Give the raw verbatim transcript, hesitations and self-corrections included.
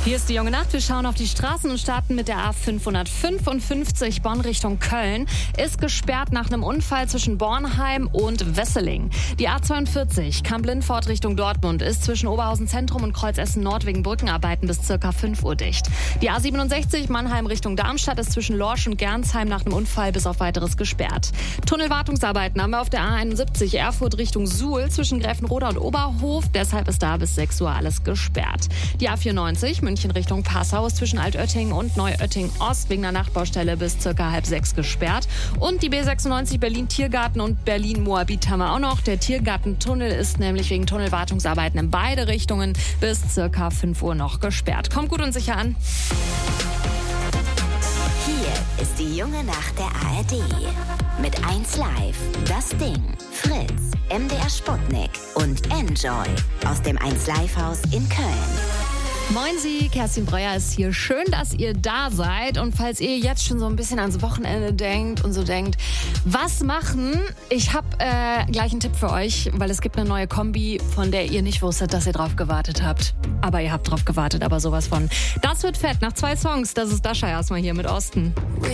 Hier ist die junge Nacht. Wir schauen auf die Straßen und starten mit der A fünfhundertfünfundfünfzig Bonn Richtung Köln. Ist gesperrt nach einem Unfall zwischen Bornheim und Wesseling. Die A zweiundvierzig Kamp-Lindfort Richtung Dortmund ist zwischen Oberhausen Zentrum und Kreuz Essen Nord wegen Brückenarbeiten bis circa fünf Uhr dicht. Die A siebenundsechzig Mannheim Richtung Darmstadt ist zwischen Lorsch und Gernsheim nach einem Unfall bis auf weiteres gesperrt. Tunnelwartungsarbeiten haben wir auf der A einundsiebzig Erfurt Richtung Suhl zwischen Gräfenroda und Oberhof. Deshalb ist da bis sechs Uhr alles gesperrt. Die A vierundneunzig München Richtung Passau ist zwischen Altötting und Neuötting Ost wegen einer Nachbaustelle bis circa halb sechs gesperrt. Und die B sechsundneunzig Berlin-Tiergarten und Berlin-Moabit haben wir auch noch. Der Tiergartentunnel ist nämlich wegen Tunnelwartungsarbeiten in beide Richtungen bis circa fünf Uhr noch gesperrt. Kommt gut und sicher an. Hier ist die junge Nacht der A R D. Mit eins Live, Das Ding, Fritz, M D R Sputnik und Enjoy aus dem eins Live Haus in Köln. Moin Sie, Kerstin Breuer ist hier. Schön, dass ihr da seid. Und falls ihr jetzt schon so ein bisschen ans Wochenende denkt und so denkt, was machen? Ich habe äh, gleich einen Tipp für euch, weil es gibt eine neue Kombi, von der ihr nicht wusstet, dass ihr drauf gewartet habt. Aber ihr habt drauf gewartet, aber sowas von. Das wird fett nach zwei Songs. Das ist Dasha erstmal hier mit Osten.